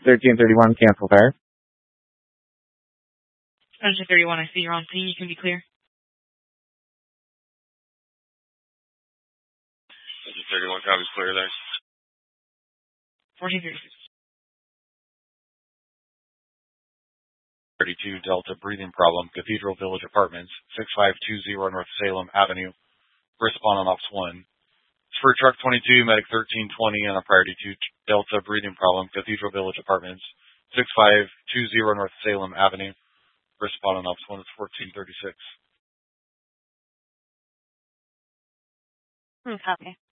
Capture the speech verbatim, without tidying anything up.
thirteen thirty-one, cancel fire. Engine thirty-one, I see you're on scene. You can be clear. Engine thirty-one, copies clear there. fourteen thirty-six. thirty-two, Delta, breathing problem, Cathedral Village Apartments, six five two zero North Salem Avenue. Respond on Ops one. For Truck twenty-two, Medic thirteen twenty on a priority two, Delta, breathing problem, Cathedral Village Apartments, six five two zero North Salem Avenue. Respond on Ops one, it's fourteen thirty-six. Hmm, copy.